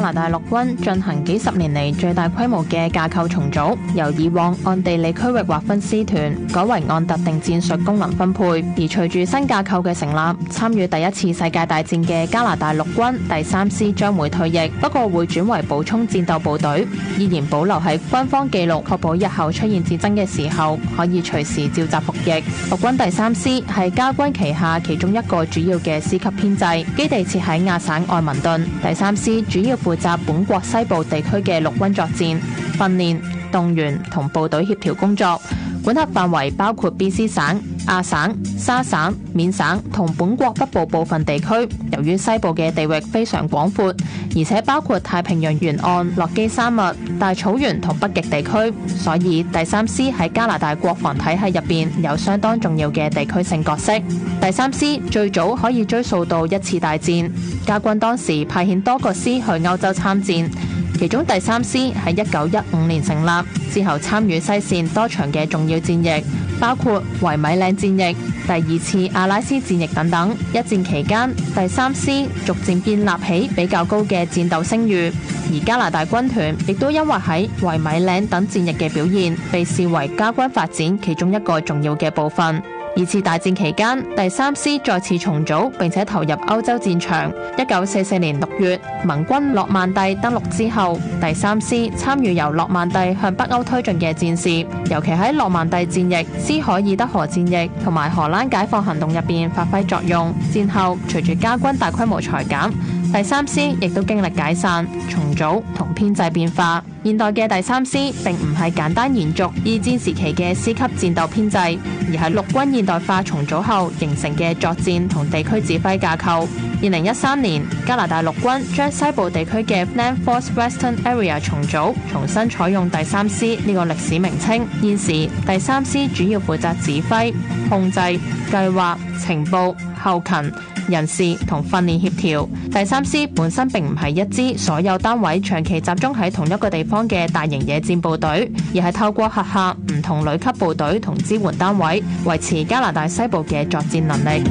拿大陸軍進行幾十年嚟最大規模嘅架構重組，由以往按地理區域劃分師團，改為按特定戰術功能分配。而隨住新架構嘅成立，參與第一次世界大戰嘅加拿大陸軍第3師將會退役，不過會轉為補充戰鬥部隊，依然保留喺軍方記錄，確保日後出現戰爭嘅時候可以隨時召集服役。陸軍第3師係加軍旗下其中一個主要嘅師級編制，基地設喺亞省愛民頓。第3師主要負責本國西部地區嘅陸軍作戰、訓練、動員同部隊協調工作，管轄範圍包括 BC 省、亞省、沙省、緬省同本國北部部分地區。由於西部嘅地域非常廣闊，而且包括太平洋沿岸、落基山脈、大草原同北極地區，所以第3師喺加拿大國防體系入邊有相當重要嘅地區性角色。第3師最早可以追溯到一次大戰，加軍當時派遣多個師去歐洲參戰。其中第3師喺1915年成立，之後參與西線多場嘅重要戰役，包括維米嶺戰役、第2次阿拉斯戰役等等。一戰期間，第3師逐漸建立起比較高嘅戰鬥聲譽，而加拿大軍團亦都因為喺維米嶺等戰役嘅表現，被視為加軍發展其中一個重要嘅部分。2次大戰期間，第3師再次重組並且投入歐洲戰場。1944年6月，盟軍諾曼第登陸之後，第3師參與由諾曼第向北歐推進嘅戰事，尤其喺諾曼第戰役、斯海爾德河戰役同埋荷蘭解放行動入邊發揮作用。戰後隨住加軍大規模裁減，第3師亦都經歷解散、重組同編制變化。現代嘅第3師並唔係簡單延續二戰時期嘅師級戰鬥編制，而係陸軍現代化重組後形成嘅作戰同地區指揮架構。2013年，加拿大陸軍將西部地區嘅 Land Force Western Area 重組，重新採用第3師呢個歷史名稱。現時第3師主要負責指揮、控制、計劃、情報、後勤、人事同訓練協調。第3師本身並唔係一支所有單位長期集中喺同一個地方嘅大型野戰部隊，而係透過轄下唔同旅級部隊同支援單位，維持加拿大西部嘅作戰能力。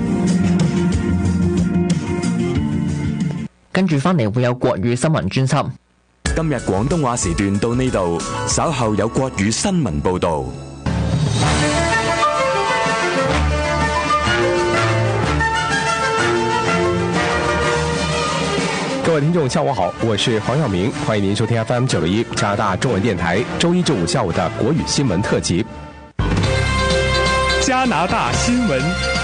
跟住翻嚟會有國語新聞專輯。 今日廣東話時段到呢度，稍後有國語新聞報導。 各位聽眾下午好，我是黃曉明，歡迎您收聽 FM91 加拿大中文電台周一至五下午的國語新聞特輯。 加拿大新聞。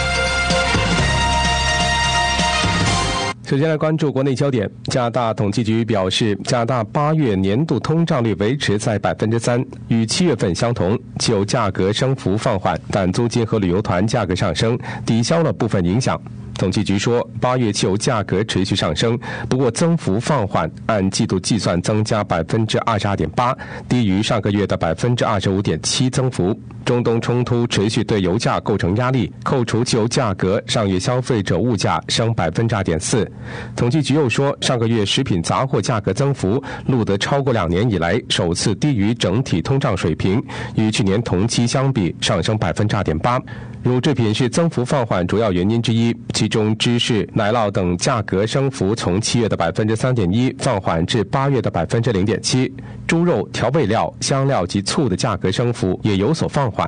首先來關注國內焦點。加拿大統計局表示，加拿大8月年度通脹率維持在 3%， 與7月份相同。汽油價格升幅放緩，但租金和旅遊團價格上升，抵消了部分影響。統計局說，8月汽油價格持續上升，不過增幅放緩，按季度計算增加 22.8%， 低於上個月的 25.7% 增幅。中東衝突持續對油價構成壓力，扣除汽油價格，上月消費者物價升 2.4%。統計局又說，上個月食品雜貨價格增幅錄得超過2年以來首次低於整體通脹水平，與去年同期相比上升 2.8%。乳製品是增幅放緩主要原因之一，其中芝士、奶酪等價格升幅從7月的 3.1% 放緩至8月的 0.7%。豬肉、調味料、香料及醋的價格升幅也有所放緩。